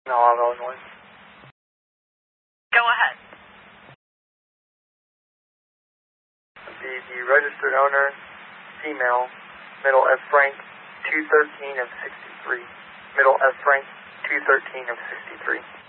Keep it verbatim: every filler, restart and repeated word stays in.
Olive, Illinois. Go ahead. The, the registered owner, female, middle F. Frank, two thirteen of sixty-three. Middle F. Frank, two thirteen of sixty-three.